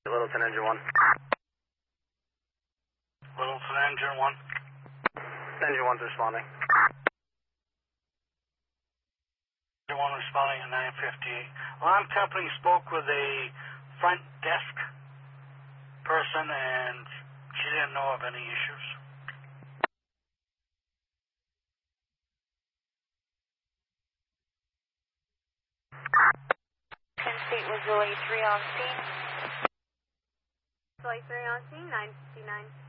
Littleton Engine 1. Littleton Engine 1. Engine 1's responding. Engine 1 responding at 9:58. Alarm company spoke with a front desk person and she didn't know of any issues. Penn State was delay 3 on scene. Delay 3 on scene, 959.